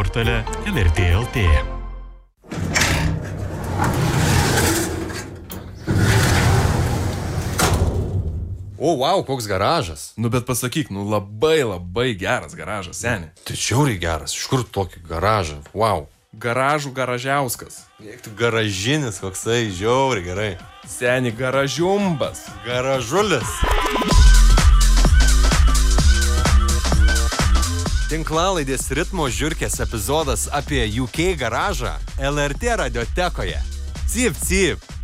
portale LRT LT. O, wow, koks garažas. Nu, bet pasakyk, labai geras garažas, seni. Tai žiauriai geras. Iš kur tokį garažą? Wow. Garažų garažiauskas. Kiek tu garažinis, koksai, žiauriai gerai. Seni garažiumbas. Garažulis. Tinklalaidės Ritmo žiurkės epizodas apie UK garažą LRT radiotekoje. Cyp, cyp.